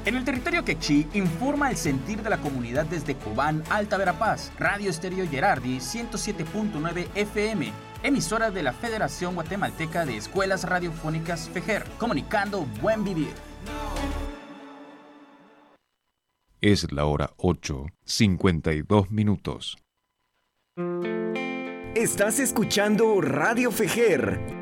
En el territorio quechí informa el sentir de la comunidad desde Cobán, Alta Verapaz. Radio Estéreo Gerardi 107.9 FM, emisora de la Federación Guatemalteca de Escuelas Radiofónicas FEGER, comunicando buen vivir. Es la hora 8:52. Estás escuchando Radio FEGER